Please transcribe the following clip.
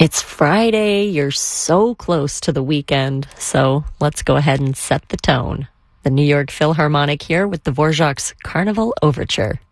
It's Friday. You're so close to the weekend. So let's go ahead and set the tone. The New York Philharmonic here with the Dvorak's Carnival Overture.